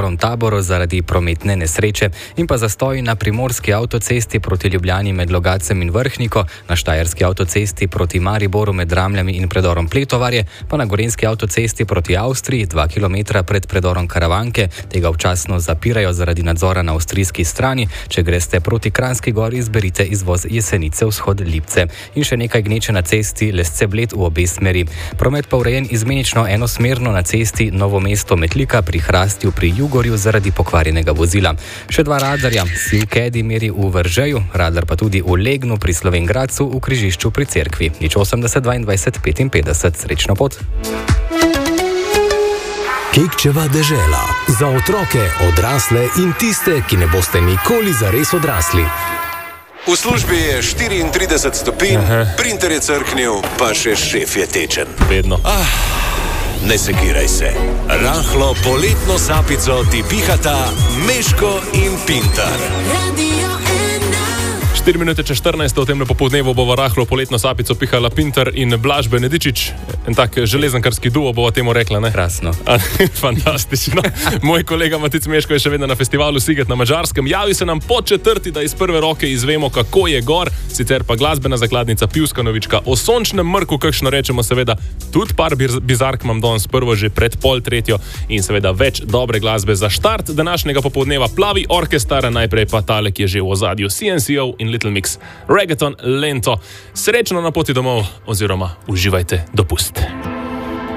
Novem Taboru zaradi prometne nesreče in pa zastoj na primorski avtocesti proti Ljubljani med Logacem in Vrhniko, na štajerski avtocesti proti Mariboru med Ramljami in predorom Pletovarje, pa na gorenski avtocesti proti Avstriji 2 km pred predorom Karavanke. Tega občasno zapirajo zaradi nadzora na avstrijski strani. Če greste proti Kranjski Gori, izberite izvoz Jesenice vzhod Lipce. In še nekaj gneče na cesti Lesce-Bled v obe smeri. Promet pa urejen izmenično enosmerno na cesti Novo mesto-Metlika pri Hrastju pri Jugorju zaradi pokvarjenega vozila. Še 2 radarja, Sivkedi meri v Vržeju, radar pa tudi v Legnu pri Slovenj Gradcu v križišču pri Cerkvi. 80 22 55. Srečno pot. Kekčeva dežela. Za otroke, odrasle in tiste, ki ne boste nikoli zares odrasli. V službi je 34 stopinj, printer je crknil, pa še šef je tečen. Vedno. Ne sekiraj se. Rahlo poletno sapico ti pihata Meško in Pintar. 4 minute čez 14, v tem popoldnevu bova rahlo poletno sapico pihala Pintar in Blaž Benedičič. En tak železankarski duo bova temu rekla, ne? Krasno. Fantastično. Moj kolega Matic Meško je še vedno na festivalu Siget na Madžarskem. Javi se nam po 4, da iz prve roke izvemo, kako je gor. Sicer pa glasbena zakladnica Pivska novička o sončnem mrku, kakšno rečemo, seveda tudi par bizark imam danes prvo že pred 2:30 in seveda več dobre glasbe za štart današnjega popoldneva. Plavi orkestar, najprej pa tale, ki je že v ozadju, CNCO in Little Mix, Reggaeton Lento. Srečno na poti domov oziroma uživajte dopust.